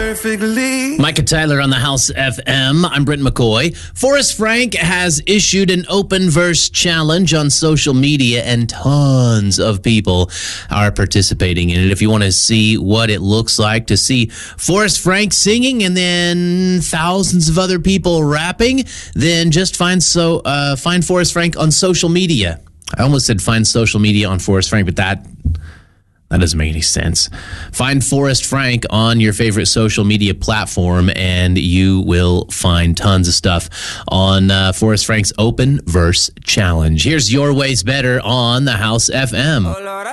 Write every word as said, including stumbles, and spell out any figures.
perfectly. Micah Tyler on the House F M. I'm Brent McCoy. Forrest Frank has issued an open verse challenge on social media, and tons of people are participating in it. If you want to see what it looks like to see Forrest Frank singing and then thousands of other people rapping, then just find so uh, find Forrest Frank on social media. I almost said find social media on Forrest Frank, but that that doesn't make any sense. Find Forrest Frank on your favorite social media platform, and you will find tons of stuff on uh, Forrest Frank's Open Verse Challenge. Here's Your Ways Better on the House F M.